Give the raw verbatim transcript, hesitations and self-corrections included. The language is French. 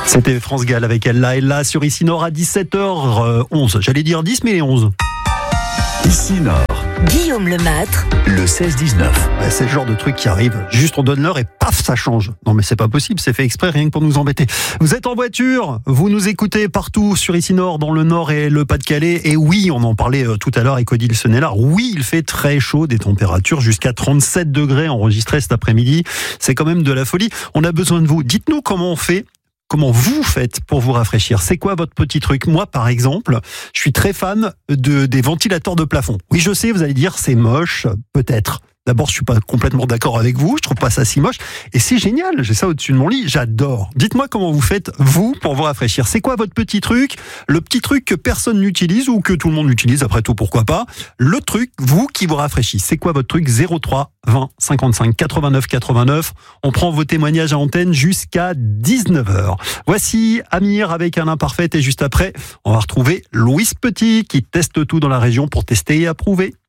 C'était France Gall avec Ella Ella sur Ici Nord à dix-sept heures onze. J'allais dire dix, mais les onze. Ici Nord. Guillaume Lemâtre. Le seize dix-neuf. Ben, c'est le genre de truc qui arrive. Juste on donne l'heure et paf, ça change. Non mais c'est pas possible, c'est fait exprès rien que pour nous embêter. Vous êtes en voiture, vous nous écoutez partout sur Ici Nord, dans le Nord et le Pas-de-Calais. Et oui, on en parlait tout à l'heure avec Odile Senella. Oui, il fait très chaud, des températures jusqu'à trente-sept degrés enregistrées cet après-midi. C'est quand même de la folie. On a besoin de vous. Dites-nous comment on fait. Comment vous faites pour vous rafraîchir? C'est quoi votre petit truc? Moi, par exemple, je suis très fan de, des ventilateurs de plafond. Oui, je sais, vous allez dire, c'est moche, peut-être. D'abord, je suis pas complètement d'accord avec vous. Je trouve pas ça si moche. Et c'est génial. J'ai ça au-dessus de mon lit. J'adore. Dites-moi comment vous faites, vous, pour vous rafraîchir. C'est quoi votre petit truc? Le petit truc que personne n'utilise ou que tout le monde utilise. Après tout, pourquoi pas? Le truc, vous, qui vous rafraîchit. C'est quoi votre truc? zéro trois vingt cinquante-cinq quatre-vingt-neuf quatre-vingt-neuf. On prend vos témoignages à antenne jusqu'à dix-neuf heures. Voici Amir avec un imparfait. Et juste après, on va retrouver Louise Petit qui teste tout dans la région pour tester et approuver.